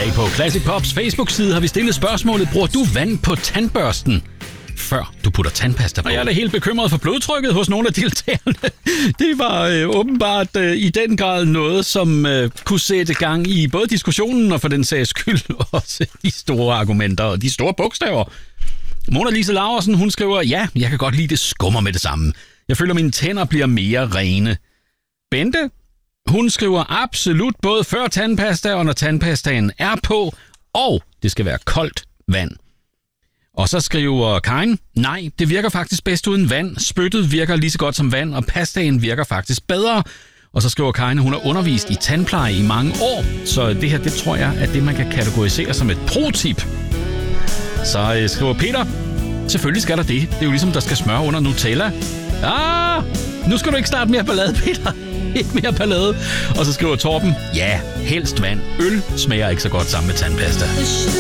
dag på Classic Pops Facebook-side har vi stillet spørgsmålet: bruger du vand på tandbørsten, før du putter tandpasta på? Og jeg er da helt bekymret for blodtrykket hos nogle af deltagerne. Det var åbenbart i den grad noget, som kunne sætte gang i både diskussionen og for den sags skyld også de store argumenter og de store bogstaver. Mona Lise Laursen, hun skriver: ja, jeg kan godt lide det skummer med det samme. Jeg føler, mine tænder bliver mere rene. Bente, hun skriver absolut både før tandpasta og når tandpastaen er på, og det skal være koldt vand. Og så skriver Karin: nej, det virker faktisk bedst uden vand. Spyttet virker lige så godt som vand, og pastaen virker faktisk bedre. Og så skriver Karin, hun har undervist i tandpleje i mange år, så det her, det tror jeg, er det, man kan kategorisere som et pro-tip. Så skriver Peter: selvfølgelig skal der det. Det er jo ligesom, der skal smør under Nutella. Nu skal du ikke starte mere ballade, Peter. Ikke mere ballade. Og så skriver Torben: ja, helst vand. Øl smager ikke så godt sammen med tandpasta.